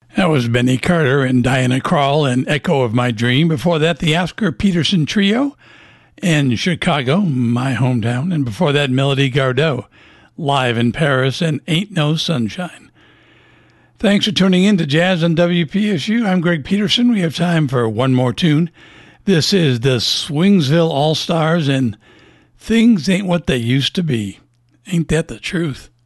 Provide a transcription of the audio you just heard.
That was Benny Carter and Diana Krall and Echo of My Dream. Before that, the Oscar Peterson Trio and Chicago, my hometown. And before that, Melody Gardot, Live in Paris and Ain't No Sunshine. Thanks for tuning in to Jazz on WPSU. I'm Greg Peterson. We have time for one more tune. This is the Swingsville All-Stars and Things Ain't What They Used to Be. Ain't that the truth?